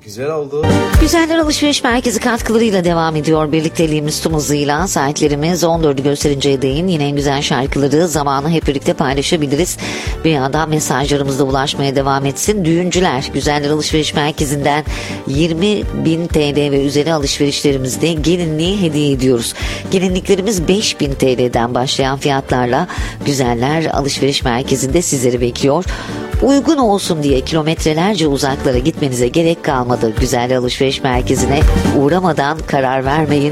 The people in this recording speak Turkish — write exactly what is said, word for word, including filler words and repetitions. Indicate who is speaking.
Speaker 1: Güzel oldu.
Speaker 2: Güzeller Alışveriş Merkezi katkılarıyla devam ediyor birlikteliğimiz tüm hızıyla. Saatlerimiz on dördü gösterinceye değin yine en güzel şarkıları zamanı hep birlikte paylaşabiliriz. Bir yandan mesajlarımız da ulaşmaya devam etsin. Düğüncüler Güzeller Alışveriş Merkezi'nden yirmi bin T L ve üzeri alışverişlerimizde gelinliği hediye ediyoruz. Gelinliklerimiz beş bin T L'den başlayan fiyatlarla Güzeller Alışveriş Merkezi'nde sizleri bekliyor. Uygun olsun diye kilometrelerce uzaklara gitmenize gerek kalmadı. Güzeller Alışveriş Merkezi'ne uğramadan karar vermeyin.